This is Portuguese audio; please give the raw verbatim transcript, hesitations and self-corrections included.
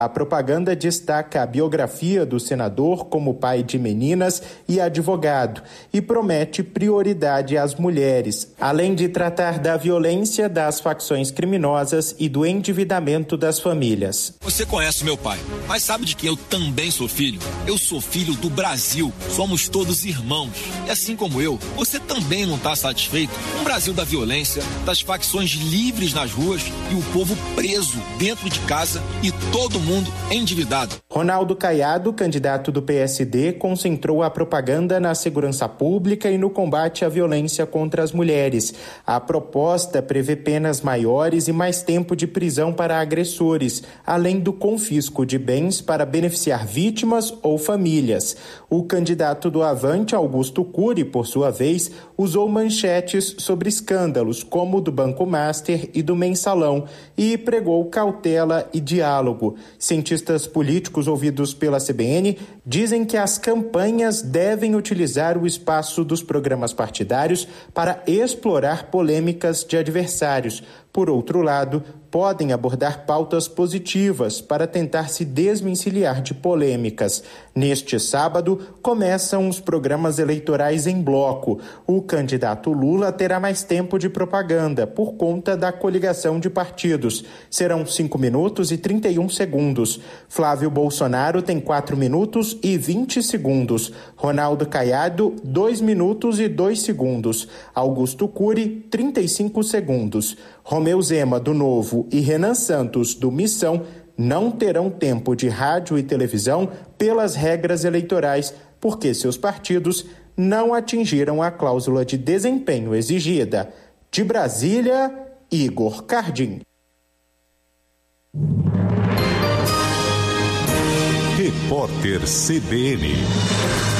A propaganda destaca a biografia do senador como pai de meninas e advogado e promete prioridade às mulheres, além de tratar da violência das facções criminosas e do endividamento das famílias. Você conhece meu pai, mas sabe de quem eu também sou filho? Eu sou filho do Brasil. Somos todos irmãos. E assim como eu, você também não está satisfeito com o Brasil da violência, das facções livres nas ruas e o povo preso dentro de casa e todo mundo mundo endividado. Ronaldo Caiado, candidato do P S D, concentrou a propaganda na segurança pública e no combate à violência contra as mulheres. A proposta prevê penas maiores e mais tempo de prisão para agressores, além do confisco de bens para beneficiar vítimas ou famílias. O candidato do Avante, Augusto Cury, por sua vez, usou manchetes sobre escândalos como o do Banco Master e do Mensalão e pregou cautela e diálogo. Cientistas políticos ouvidos pela C B N dizem que as campanhas devem utilizar o espaço dos programas partidários para explorar polêmicas de adversários. Por outro lado, podem abordar pautas positivas para tentar se desvencilhar de polêmicas. Neste sábado, começam os programas eleitorais em bloco. O candidato Lula terá mais tempo de propaganda por conta da coligação de partidos. Serão cinco minutos e trinta e um segundos. Flávio Bolsonaro tem quatro minutos e vinte segundos. Ronaldo Caiado, dois minutos e dois segundos. Augusto Cury, trinta e cinco segundos. Romeu Zema, do Novo, e Renan Santos, do Missão, não terão tempo de rádio e televisão pelas regras eleitorais, porque seus partidos não atingiram a cláusula de desempenho exigida. De Brasília, Igor Cardim. Repórter C B N.